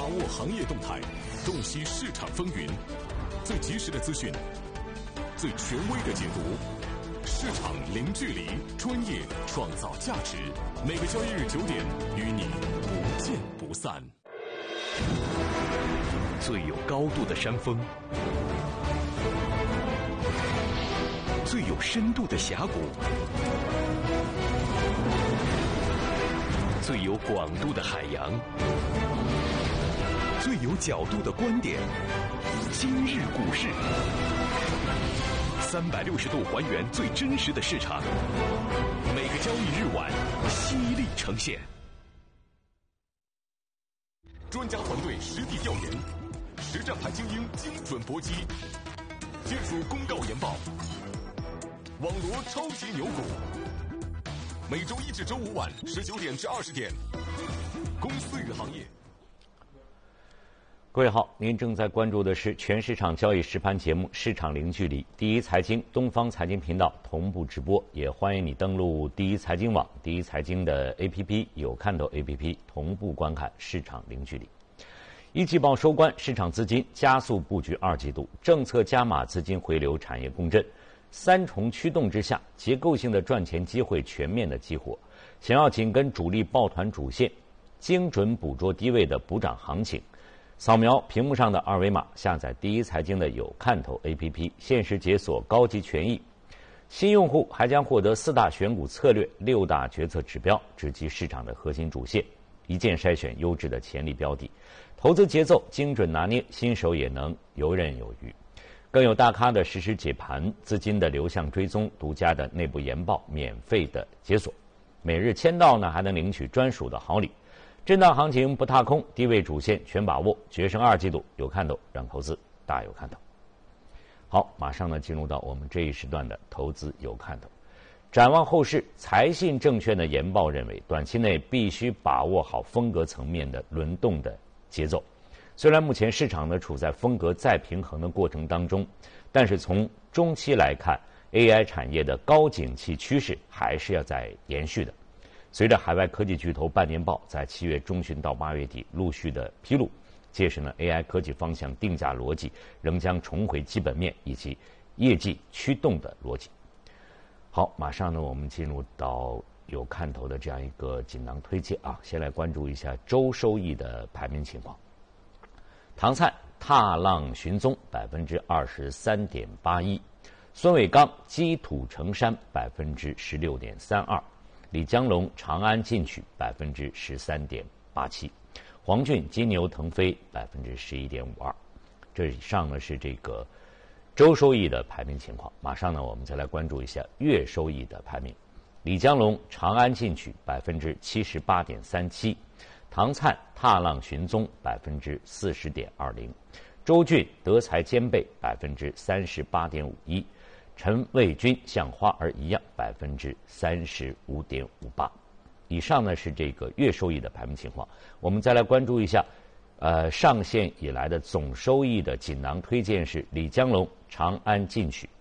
握行业动态，洞悉市场风云，最及时的资讯，最权威的解读，市场零距离，专业创造价值。每个交易日9点，与你不见不散。 最有高度的山峰，最有深度的峡谷，最有广度的海洋，最有角度的观点。今日股市，360度还原最真实的市场，每个交易日晚犀利呈现。 专家团队实地调研，实战派精英精准搏击，技术公告研报，网罗超级牛股。每周1至周5晚19点至20点，公司与行业。 各位好，您正在关注的是全市场交易实盘节目《市场零距离》，第一财经东方财经频道同步直播，也欢迎你登录第一财经网、第一财经的 APP 有看头 APP 同步观看《市场零距离》。一季报收官，市场资金加速布局2季度，政策加码资金回流，产业共振，三重驱动之下，结构性的赚钱机会全面的激活。想要紧跟主力抱团主线，精准捕捉低位的补涨行情，扫描屏幕上的二维码，下载第一财经的有看头 APP， 限时解锁高级权益。新用户还将获得4大选股策略、6大决策指标，直击市场的核心主线，一键筛选优质的潜力标的，投资节奏精准拿捏，新手也能游刃有余。更有大咖的实时解盘，资金的流向追踪，独家的内部研报，免费的解锁。每日签到呢，还能领取专属的好礼。震荡行情不踏空，低位主线全把握，决胜2季度有看头，让投资大有看头。好，马上呢进入到我们这一时段的投资有看头。展望后市，财信证券的研报认为，短期内必须把握好风格层面的轮动的节奏。虽然目前市场呢处在风格再平衡的过程当中，但是从中期来看 ，AI 产业的高景气趋势还是要在延续的。随着海外科技巨头半年报在7月中旬到8月底陆续的披露，届时呢 AI 科技方向定价逻辑仍将重回基本面以及业绩驱动的逻辑。好，马上呢我们进入到有看头的这样一个锦囊推介啊，先来关注一下周收益的排名情况。唐灿踏浪寻踪 23.81%， 孙伟刚积土成山 16.32%， 李江龙长安进取 13.87%， 黄俊金牛腾飞 11.52%。 这以上呢是这个周收益的排名情况。马上呢我们再来关注一下月收益的排名。李江龙长安进取 78.37%， 唐灿踏浪寻踪 40.20%， 周俊德才兼备 38.51%， 陈卫军像花儿一样 35.58%。 以上呢是这个月收益的排名情况。我们再来关注一下上线以来的总收益的锦囊推荐是李江龙长安进取